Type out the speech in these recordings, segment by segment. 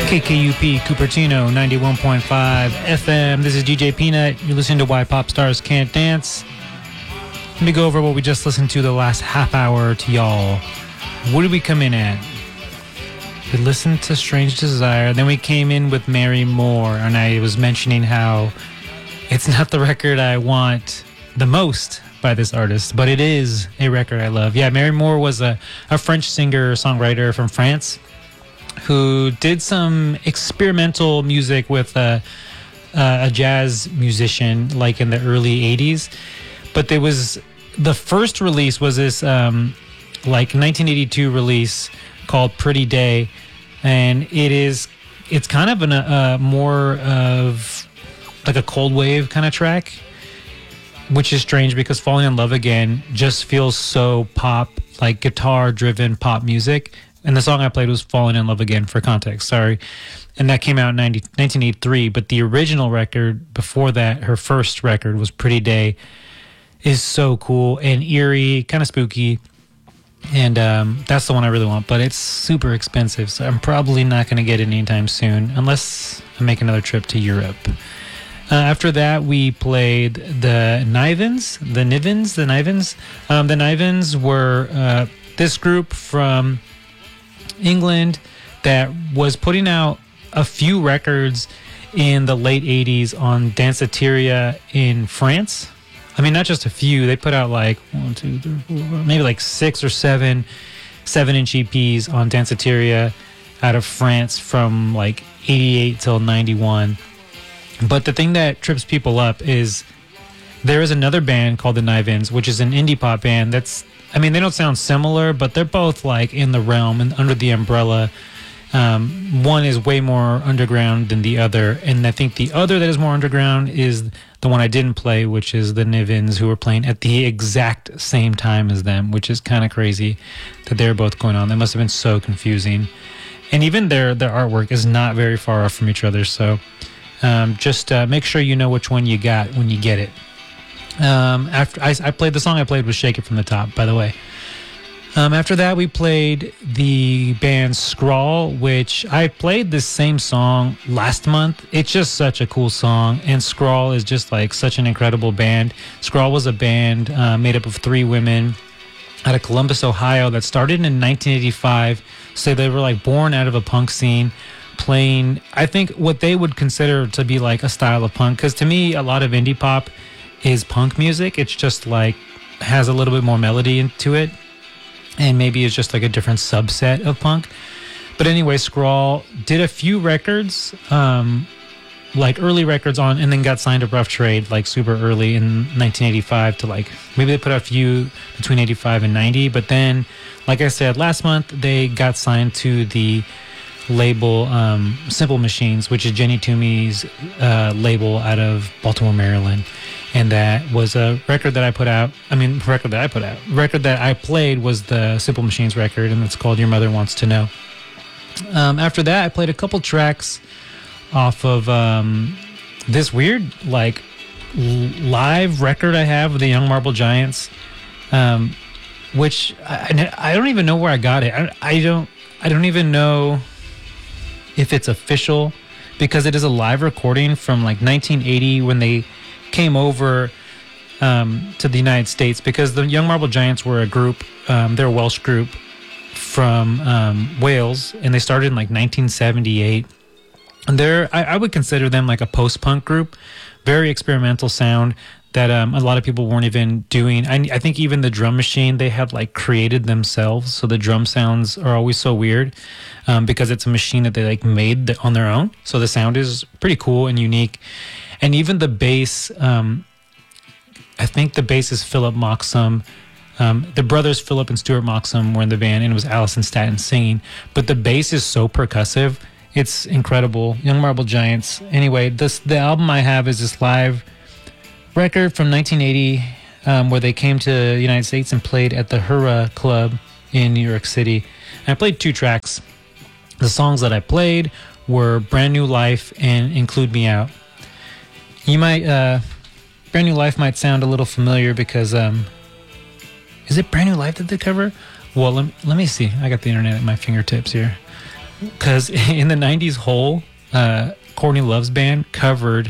KKUP Cupertino 91.5 FM. This is DJ Peanut. You're listening to Why Pop Stars Can't Dance. Let me go over what we just listened to the last half hour to y'all. What did we come in at? We listened to Strange Desire. Then we came in with Mary Moore, and I was mentioning how it's not the record I want the most by this artist, but it is a record I love. Yeah, Mary Moore was a French singer-songwriter from France who did some experimental music with a jazz musician like in the early 80s. But there was, the first release was this like 1982 release called Pretty Day. And it's kind of a more of like a cold wave kind of track, which is strange because Falling in Love Again just feels so pop, like guitar driven pop music. And the song I played was Falling in Love Again, for context, sorry. And that came out in 1983. But the original record before that, her first record, was Pretty Day, is so cool and eerie, kind of spooky. And that's the one I really want. But it's super expensive, so I'm probably not going to get it anytime soon, unless I make another trip to Europe. After that, we played the Nivens. The Nivens were this group from England that was putting out a few records in the late 80s on Danceteria in France. I mean, not just a few. They put out like 1, 2, 3, 4, maybe like 6 or 7 7-inch EPs on Danceteria out of France from like 88 till 91. But the thing that trips people up is there is another band called the Nivens, which is an indie pop band that's, I mean, they don't sound similar, but they're both like in the realm and under the umbrella. One is way more underground than the other. And I think the other that is more underground is the one I didn't play, which is the Nivens, who were playing at the exact same time as them, which is kind of crazy that they're both going on. That must have been so confusing. And even their artwork is not very far off from each other. So just make sure you know which one you got when you get it. After I played, the song I played was Shake It From the Top, by the way. After that, we played the band Scrawl, which I played this same song last month. It's just such a cool song, and Scrawl is just like such an incredible band. Scrawl was a band made up of 3 women out of Columbus, Ohio, that started in 1985. So they were like born out of a punk scene, playing, I think, what they would consider to be like a style of punk. Because to me, a lot of indie pop is punk music. It's just like has a little bit more melody into it, and maybe it's just like a different subset of punk. But anyway, Scrawl did a few records, like early records on, and then got signed to Rough Trade like super early in 1985 to like, maybe they put out a few between 85 and 90. But then, like I said, last month they got signed to the label Simple Machines, which is Jenny Toomey's label out of Baltimore, Maryland. And that was a record that I put out. Record that I played was the Simple Machines record, and it's called Your Mother Wants to Know. After that, I played a couple tracks off of this weird like live record I have with the Young Marble Giants, which I don't even know where I got it. I don't even know if it's official, because it is a live recording from like 1980 when they came over to the United States, because the Young Marble Giants were a group, they're a Welsh group from Wales, and they started in like 1978. And I would consider them like a post-punk group, very experimental sound that a lot of people weren't even doing. I think even the drum machine they had like created themselves, so the drum sounds are always so weird because it's a machine that they like made on their own. So the sound is pretty cool and unique. And even the bass, I think the bass is Philip Moxham. The brothers Philip and Stuart Moxham were in the band, and it was Allison Staton singing. But the bass is so percussive. It's incredible. Young Marble Giants. Anyway, the album I have is this live record from 1980 where they came to the United States and played at the Hurrah Club in New York City. And I played 2 tracks. The songs that I played were Brand New Life and Include Me Out. You might, Brand New Life might sound a little familiar because, is it Brand New Life that they cover? Well, let me see. I got the internet at my fingertips here. because in the 90s, Hole, Courtney Love's band, covered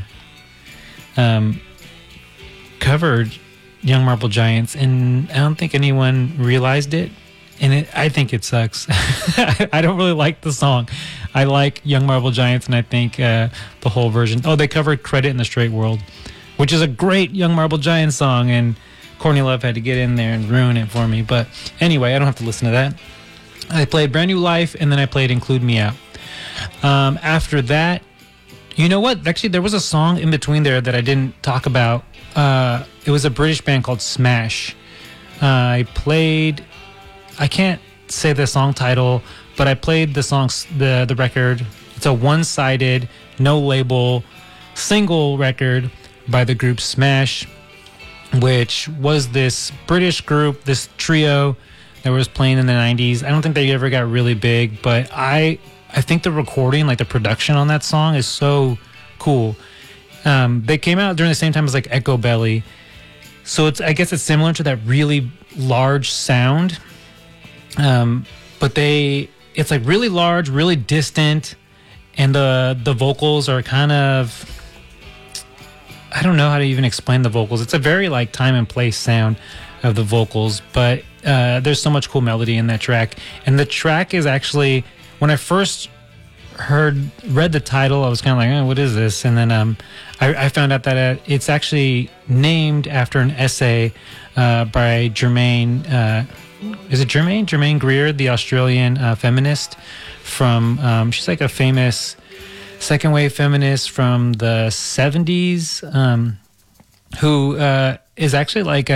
Young Marble Giants, and I don't think anyone realized it. And I think it sucks. I don't really like the song. I like Young Marble Giants, and I think the whole version. Oh, they covered Credit in the Straight World, which is a great Young Marble Giants song, and Courtney Love had to get in there and ruin it for me. But anyway, I don't have to listen to that. I played Brand New Life, and then I played Include Me Out. After that, you know what? Actually, there was a song in between there that I didn't talk about. It was a British band called Smash. I can't say the song title, but I played the song, the record. It's a one-sided, no label, single record by the group Smash, which was this British group, this trio that was playing in the 90s. I don't think they ever got really big, but I think the recording, like the production on that song, is so cool. They came out during the same time as like Echo Belly, so I guess it's similar to that really large sound, but it's like really large, really distant, and the vocals are kind of, I don't know how to even explain the vocals. It's a very like time and place sound of the vocals, but there's so much cool melody in that track. And the track is actually, when I first read the title, I was kind of like, oh, what is this? And then I found out that it's actually named after an essay by Germaine, is it Germaine? Germaine Greer, the Australian feminist from, she's like a famous second wave feminist from the 70s, who is actually like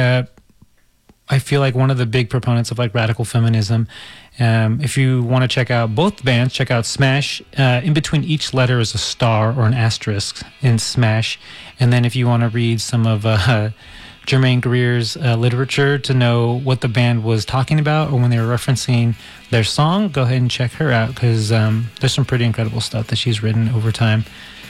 I feel like one of the big proponents of like radical feminism. If you want to check out both bands, check out Smash. In between each letter is a star or an asterisk in Smash. And then if you want to read some of Germaine Greer's literature to know what the band was talking about or when they were referencing their song, go ahead and check her out, because there's some pretty incredible stuff that she's written over time.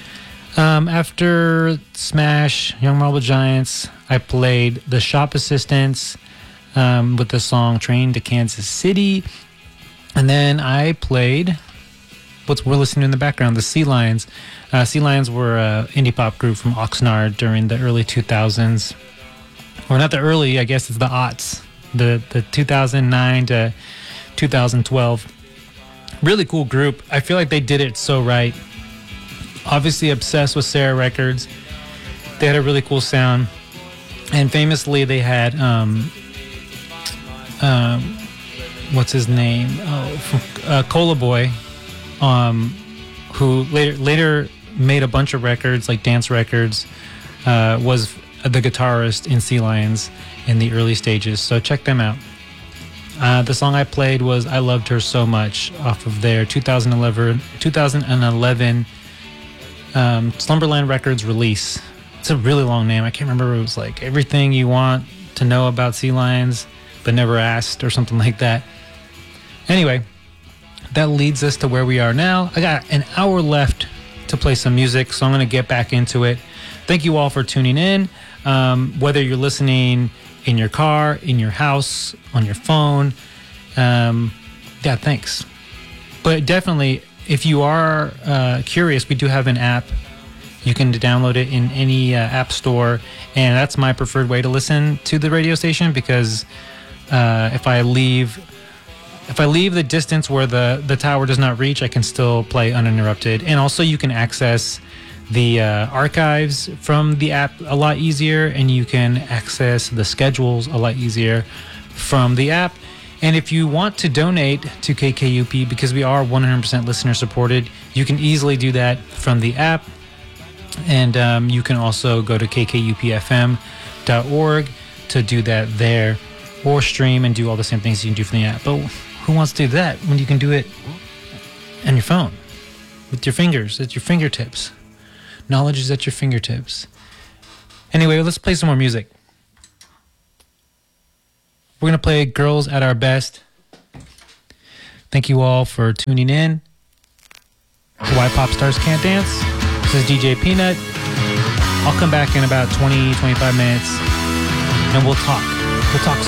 After Smash, Young Marble Giants, I played The Shop Assistants with the song Train to Kansas City. And then I played what we're listening to in the background, the Sea Lions. Sea Lions were an indie pop group from Oxnard during the early 2000s. Or not the early, I guess it's the aughts. The 2009 to 2012. Really cool group. I feel like they did it so right. Obviously obsessed with Sarah Records. They had a really cool sound. And famously they had what's his name? Cola Boy, who later made a bunch of records, like dance records, was the guitarist in Sea Lions in the early stages. So check them out. The song I played was I Loved Her So Much off of their 2011 Slumberland Records release. It's a really long name. I can't remember. It was like Everything You Want to Know About Sea Lions but Never Asked or something like that. Anyway, that leads us to where we are now. I got an hour left to play some music, so I'm going to get back into it. Thank you all for tuning in. Whether you're listening in your car, in your house, on your phone, thanks. But definitely, if you are curious, we do have an app. You can download it in any app store, and that's my preferred way to listen to the radio station, because if I leave the distance where the tower does not reach, I can still play uninterrupted. And also you can access the archives from the app a lot easier, and you can access the schedules a lot easier from the app. And if you want to donate to KKUP, because we are 100% listener supported, you can easily do that from the app. And you can also go to kkupfm.org to do that there, or stream and do all the same things you can do from the app. But who wants to do that when you can do it on your phone with your fingers, at your fingertips? Knowledge is at your fingertips. Anyway, let's play some more music. We're going to play Girls at Our Best. Thank you all for tuning in to Why Pop Stars Can't Dance. This is DJ Peanut. I'll come back in about 20, 25 minutes, and we'll talk. We'll talk